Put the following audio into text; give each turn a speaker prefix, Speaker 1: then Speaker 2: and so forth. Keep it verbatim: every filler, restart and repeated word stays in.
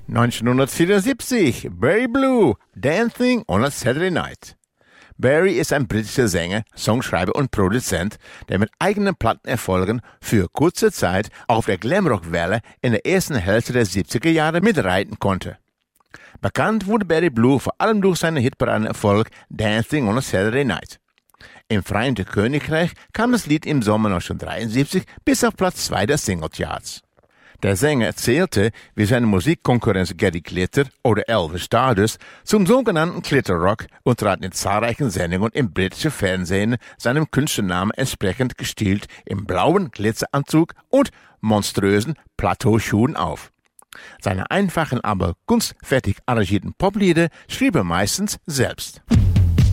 Speaker 1: neunzehnhundertvierundsiebzig, Barry Blue, Dancing on a Saturday Night. Barry ist ein britischer Sänger, Songschreiber und Produzent, der mit eigenen Plattenerfolgen für kurze Zeit auf der Glamrock-Welle in der ersten Hälfte der siebziger Jahre mitreiten konnte. Bekannt wurde Barry Blue vor allem durch seinen Hitparadenerfolg Dancing on a Saturday Night. Im Vereinigten Königreich kam das Lied im Sommer neunzehnhundertdreiundsiebzig bis auf Platz zwei der Singlecharts. Der Sänger erzählte, wie seine Musikkonkurrenz Gary Glitter oder Elvis Stardust zum sogenannten Glitterrock und trat in zahlreichen Sendungen im britischen Fernsehen seinem Künstlernamen entsprechend gestilt im blauen Glitzeranzug und monströsen Plateauschuhen auf. Seine einfachen, aber kunstfertig arrangierten Poplieder schrieb er meistens selbst.